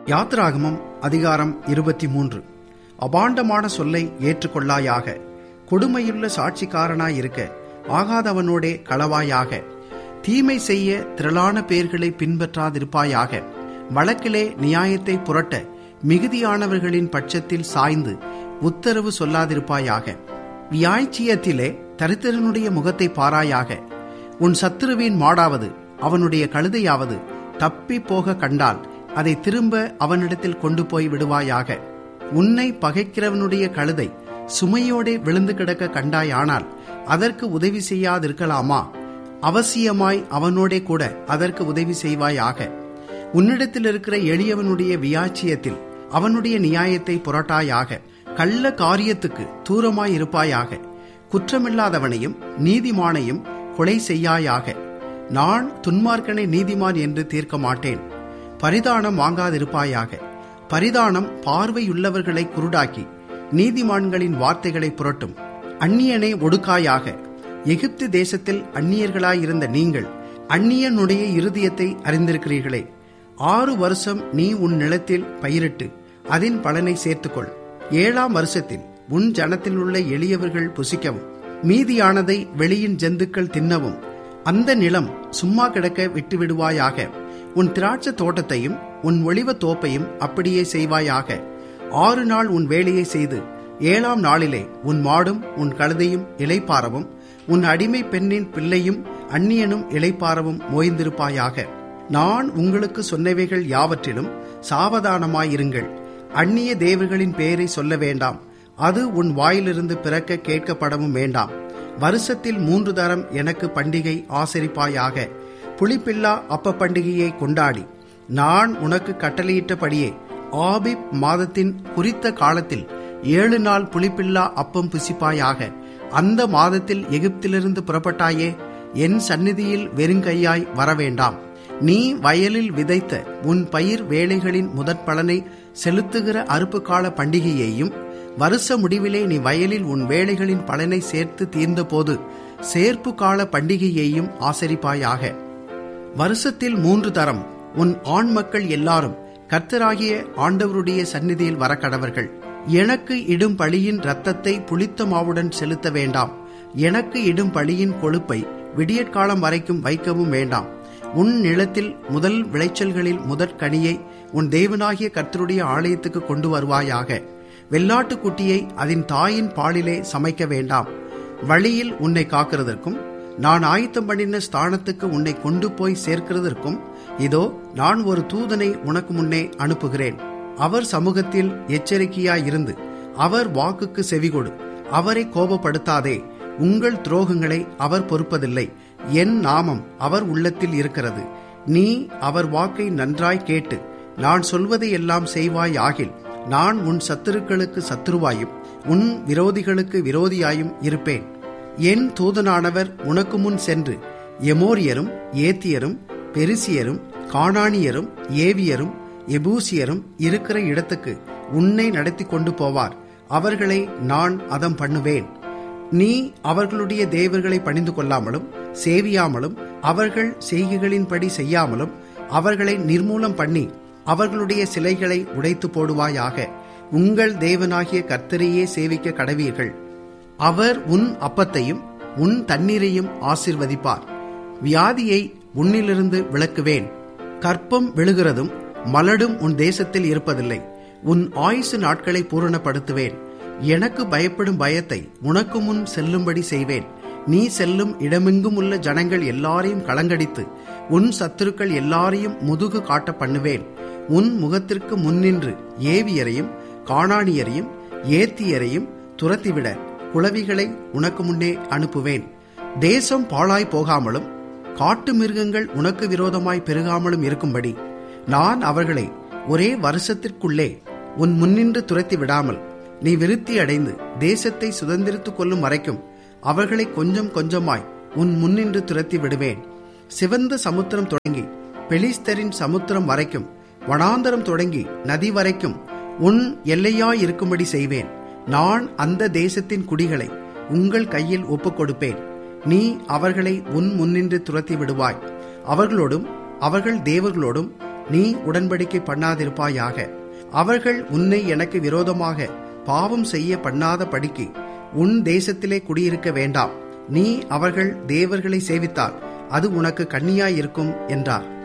யாத்திராகமம் அதிகாரம் 23. அபாண்டமான சொல்லை ஏற்றுக்கொள்ளாயாக, கொடுமையுள்ள சாட்சிக்காரனாயிருக்க ஆகாதவனோடே களவாயாக, தீமை செய்ய திரளான பேர்களை பின்பற்றாதிருப்பாயாக, வழக்கிலே நியாயத்தை புரட்ட மிகுதியானவர்களின் பட்சத்தில் சாய்ந்து உத்தரவு சொல்லாதிருப்பாயாக, வியாய்ச்சியத்திலே தரித்திரனுடைய முகத்தை பாராயாக, உன் சத்துருவின் மாடாவது அவனுடைய கழுதையாவது தப்பி போக கண்டால் அதை திரும்ப அவனிடத்தில் கொண்டு போய் விடுவாயாக. உன்னை பகைக்கிறவனுடைய கழுதை சுமையோடே விழுந்து கிடக்க கண்டாயானால் அதற்கு உதவி செய்யாதிருக்கலாமா? அவசியமாய் அவனோடே கூட அதற்கு உதவி செய்வாயாக. உன்னிடத்தில் இருக்கிற எளியவனுடைய வியாச்சியத்தில் அவனுடைய நியாயத்தை புரட்டாயாக. கள்ள காரியத்துக்கு தூரமாயிருப்பாயாக. குற்றமில்லாதவனையும் நீதிமானையும் கொலை செய்யாயாக. நான் துன்மார்க்கனை நீதிமான் என்று தீர்க்க மாட்டேன். பரிதானம் வாங்காதிருப்பாயாக. பரிதானம் பார்வையுள்ளவர்களை குருடாக்கி நீதிமான்களின் வார்த்தைகளை புரட்டும். அந்நியனை ஒடுக்காயாக. எகிப்து தேசத்தில் அந்நியர்களாயிருந்த நீங்கள் அந்நியனுடைய இருதயத்தை அறிந்திருக்கிறீர்களே. 6 வருஷம் நீ உன் நிலத்தில் பயிரிட்டு அதன் பலனை சேர்த்துக்கொள். 7ஆம் வருஷத்தில் உன் ஜனத்தில் உள்ள எளியவர்கள் புசிக்கவும் மீதியானதை வெளியின் ஜந்துக்கள் தின்னவும் அந்த நிலம் சும்மா கிடக்க விட்டுவிடுவாயாக. உன் திராட்சை தோட்டத்தையும் உன் ஒலிவ தோப்பையும் அப்படியே செய்வாயாக. 6 நாள் உன் வேலையை செய்து 7ஆம் நாளிலே உன் மாடும் உன் கழுதையும் இளைப்பாறவும் உன் அடிமை பெண்ணின் பிள்ளையும் அந்நியனும் இளைப்பாறவும் மோய்ந்திருப்பாயாக. நான் உங்களுக்கு சொன்னவைகள் யாவற்றிலும் சாவதானமாயிருங்கள். அந்நிய தேவர்களின் பெயரை சொல்ல வேண்டாம். அது உன் வாயிலிருந்து பிறக்க கேட்கப்படவும் வேண்டாம். வருஷத்தில் 3 தரம் எனக்கு பண்டிகை ஆசரிப்பாயாக. புளிப்பில்லா அப்ப பண்டிகையை கொண்டாடி நான் உனக்கு கட்டளையிட்டபடியே ஆபிப் மாதத்தின் குறித்த காலத்தில் 7 நாள் புளிப்பில்லா அப்பம் புசிப்பாயாக. அந்த மாதத்தில் எகிப்திலிருந்து புறப்பட்டாயே, என் சந்நிதியில் வெறுங்கையாய் வரவேண்டாம். நீ வயலில் விதைத்த உன் பயிர் வேலைகளின் முதற் பலனை செலுத்துகிற அறுப்பு கால பண்டிகையையும், வருஷ முடிவிலே நீ வயலில் உன் வேலைகளின் பலனை சேர்த்து தீர்ந்தபோது சேர்ப்பு கால பண்டிகையையும் ஆசரிப்பாயாக. வருஷத்தில் 3 தரம் உன் ஆண் மக்கள் எல்லாரும் கர்த்தராகிய ஆண்டவருடைய சந்நிதியில் வரக்கடவர்கள். எனக்கு இடும் பழியின் இரத்தத்தை புளித்த மாவுடன் செலுத்த வேண்டாம். எனக்கு இடும் பழியின் கொழுப்பை விடியற்காலம் வரைக்கும் வைக்கவும் வேண்டாம். உன் நிலத்தில் முதல் விளைச்சல்களில் முதற் கனியை உன் தேவனாகிய கர்த்தருடைய ஆலயத்துக்கு கொண்டு வருவாயாக. வெள்ளாட்டுக்குட்டியை அதன் தாயின் பாலிலே சமைக்க வேண்டாம். வழியில் உன்னை காக்கிறதற்கும் நான் ஆயத்தம் பண்ணின ஸ்தானத்துக்கு உன்னை கொண்டு போய் சேர்க்கிறதற்கும் இதோ நான் ஒரு தூதனை உனக்கு முன்னே அனுப்புகிறேன். அவர் சமூகத்தில் எச்சரிக்கையாயிருந்து அவர் வாக்குக்கு செவிகொடு. அவரை கோபப்படுத்தாதே. உங்கள் துரோகங்களை அவர் பொறுப்பதில்லை. என் நாமம் அவர் உள்ளத்தில் இருக்கிறது. நீ அவர் வாக்கை நன்றாய் கேட்டு நான் சொல்வதை எல்லாம் செய்வாய் ஆகில் நான் உன் சத்துருக்களுக்கு சத்துருவாயும் உன் விரோதிகளுக்கு விரோதியாயும் இருப்பேன். என் தூதனானவர் உனக்கு முன் சென்று எமோரியரும் ஏத்தியரும் பெரிசியரும் கானானியரும் ஏவியரும் எபூசியரும் இருக்கிற இடத்துக்கு உன்னை நடத்தி கொண்டு போவார். அவர்களை நான் அதம் பண்ணுவேன். நீ அவர்களுடைய தேவர்களை பணிந்து கொள்ளாமலும் சேவியாமலும் அவர்கள் செய்கைகளின்படி செய்யாமலும் அவர்களை நிர்மூலம் பண்ணி அவர்களுடைய சிலைகளை உடைத்து போடுவாயாக. உங்கள் தேவனாகிய கர்த்தரையே சேவிக்க கடவீர்கள். அவர் உன் அப்பத்தையும் உன் தண்ணீரையும் ஆசீர்வதிப்பார். வியாதியை உன்னிலிருந்து விலக்குவேன். கற்பம் விழுகிறதும் மலடும் உன் தேசத்தில் இருப்பதில்லை. உன் ஆயுசு நாட்களை பூரணப்படுத்துவேன். எனக்கு பயப்படும் பயத்தை உனக்கு முன் செல்லும்படி செய்வேன். நீ செல்லும் இடமெங்கும் உள்ள ஜனங்கள் எல்லாரையும் கலங்கடித்து உன் சத்துருக்கள் எல்லாரையும் முதுகு காட்ட பண்ணுவேன். உன் முகத்திற்கு முன்னின்று ஏவியரையும் கானானியரையும் ஏத்தியரையும் துரத்திவிட குளவிகளை உனக்கு முன்னே அனுப்புவேன். தேசம் பாழாய் போகாமலும் காட்டு மிருகங்கள் உனக்கு விரோதமாய் பெருகாமலும் இருக்கும்படி நான் அவர்களை ஒரே வருஷத்திற்குள்ளே உன் முன்னின்று துரத்தி விடாமல் நீ விருத்தி அடைந்து தேசத்தை சுதந்திரித்துக் கொள்ளும் வரைக்கும் அவர்களை கொஞ்சம் கொஞ்சமாய் உன் முன்னின்று துரத்தி விடுவேன். சிவந்த சமுத்திரம் தொடங்கி பெலிஸ்தரின் சமுத்திரம் வரைக்கும், வனாந்தரம் தொடங்கி நதி வரைக்கும் உன் எல்லையாயிருக்கும்படி செய்வேன். நான் அந்த தேசத்தின் குடிகளை உங்கள் கையில் ஒப்புக் கொடுப்பேன். நீ அவர்களை உன் முன்னின்று துரத்தி விடுவாய். அவர்களோடும் அவர்கள் தேவர்களோடும் நீ உடன்படிக்கை பண்ணாதிருப்பாயாக. அவர்கள் உன்னை எனக்கு விரோதமாக பாவம் செய்ய பண்ணாத படிக்கு உன் தேசத்திலே குடியிருக்க வேண்டாம். நீ அவர்கள் தேவர்களை சேவித்தால் அது உனக்கு கண்ணியாயிருக்கும் என்றார்.